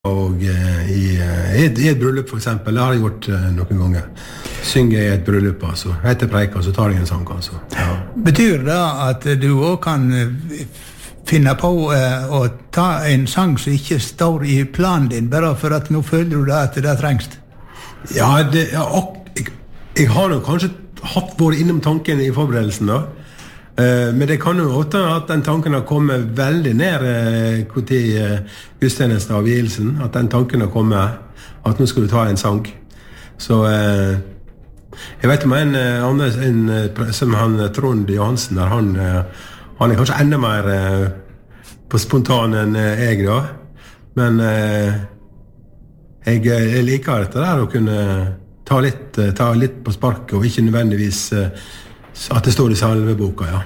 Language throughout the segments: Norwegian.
Og i et bryllup for eksempel, det har jeg gjort noen ganger. Synger jeg et bryllup, altså. Etter preika, så tar jeg en sang, altså. Ja. Betyr det at du også kan finne på å ta en sang som ikke står i planen din, bare for at nå føler du at det trengst? Ja, jeg har nok kanskje vært innom tanken i forberedelsen da. Men det kan jo også at den tanken har kommet veldig ned til gudstjenesten av vielsen, at den tanken har kommet at nå skal du ta en sang. Så jeg vet om en som han Trond Johansen der, han kanskje enda mer på spontan enn jeg da, men jeg liker dette der å kunne ta litt på sparket og ikke nødvendigvis at det står i salveboka, ja.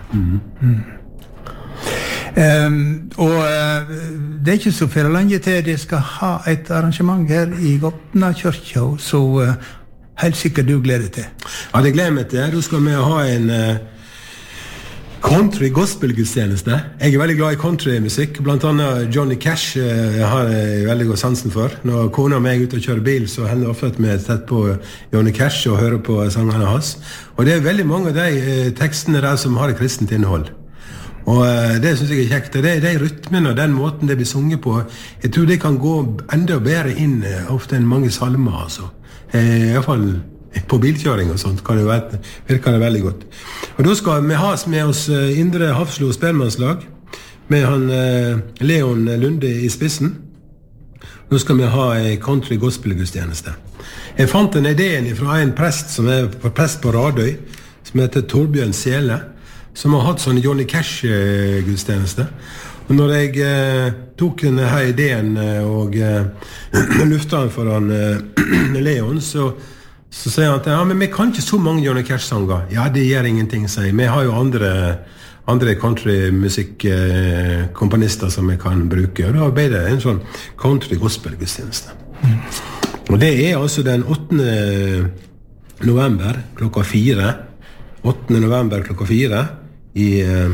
Og det ikke så for lenge til de skal ha et arrangement her i Gotna kyrkja, så helt sikkert du gleder til. Ja, det gleder meg til. Da skal vi ha en country gospel-gudstjeneste. Jeg veldig glad i countrymusikk, blant annet Johnny Cash har jeg veldig god sansen for. Når kona og meg er ute og kjører bil, så hender det ofte at vi sett på Johnny Cash og hører på sangene hans. Og det veldig mange av de tekstene der som har et kristent innhold. Og det synes jeg kjekt. Det de rytmen og den måten det blir sunget på, jeg tror det kan gå enda bedre inn ofte enn mange salmer, altså. I hvert fall på bilkjøring og sånt virker det veldig godt. Og da skal vi ha med oss Indre Hafslo spellemannslag med han Leon Lunde i spissen. Da skal vi ha en country gospel-gudstjeneste. Jeg fant en ideen fra en prest som prest på Radøy, som heter Torbjørn Sele, som har hatt sånn Johnny Cash-gudstjeneste. Og når jeg tok denne her ideen og luftet den for han Leon, så sier han at ja, men vi kan ikke så mange Johnny Cash-sanger. Ja, det gjør ingenting, sier jeg. Vi har jo andre country-musikk-komponister som vi kan bruke. Og da ble det en sånn country-gospel-gudstjeneste. Og det altså den 8. november klokka 4. 8. november klokka 4 i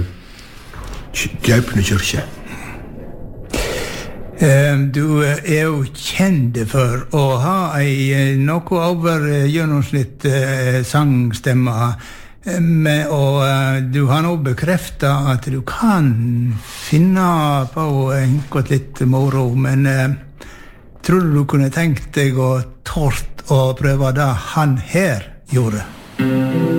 Gaupne kyrkje. Du jo kjent for å ha noe over gjennomsnitt sangstemme, og du har nå bekreftet at du kan finne på enkelt litt moro, men tror du kunne tenkt deg å tort å prøve det han her gjorde?